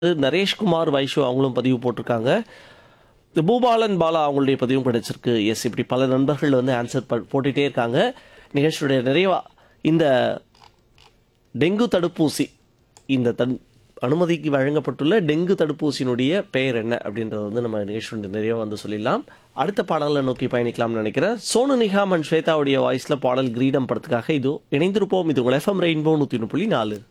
நரேஷ்குமார் வைஷு அவங்களும் பதிவு போட்டிருக்காங்க. இந்த பூபாலன் பாலா அவங்களுடைய பதிவும் கிடைச்சிருக்கு. எஸ், இப்படி பல நண்பர்கள் வந்து ஆன்சர் போட்டுட்டே இருக்காங்க. நிகழ்ச்சியுடைய நிறைவா இந்த டெங்கு தடுப்பூசி, இந்த அனுமதிக்கு வழங்கப்பட்டுள்ள டெங்கு தடுப்பூசியினுடைய பெயர் என்ன அப்படின்றத வந்து நம்ம நிகழ்ச்சியுடைய நிறைவாக வந்து சொல்லிடலாம். அடுத்த பாடலை நோக்கி பயணிக்கலாம்னு நினைக்கிறேன். சோனு நிகாம் அண்ட் ஸ்வேதாவுடைய வாய்ஸில் பாடல் கிரீடம் படத்துக்காக இதோ இணைந்திருப்போம். இது உங்கள் FM ரெயின்போ 101.4.